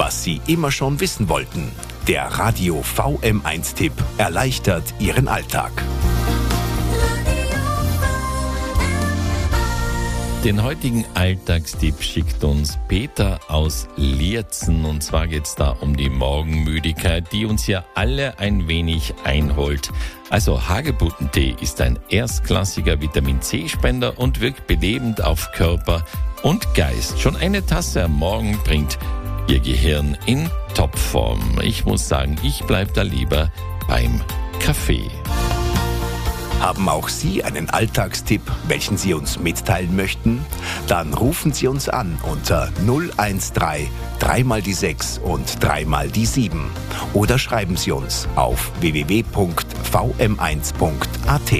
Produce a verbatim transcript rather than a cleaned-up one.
was Sie immer schon wissen wollten. Der Radio V M eins Tipp erleichtert Ihren Alltag. Den heutigen Alltagstipp schickt uns Peter aus Lierzen. Und zwar geht es da um die Morgenmüdigkeit, die uns ja alle ein wenig einholt. Also Hagebuttentee ist ein erstklassiger Vitamin-C-Spender und wirkt belebend auf Körper und Geist. Schon eine Tasse am Morgen bringt Ihr Gehirn in Topform. Ich muss sagen, ich bleibe da lieber beim Kaffee. Haben auch Sie einen Alltagstipp, welchen Sie uns mitteilen möchten? Dann rufen Sie uns an unter null eins drei, drei mal die sechs und drei mal die sieben. Oder schreiben Sie uns auf w w w punkt v m eins punkt a t.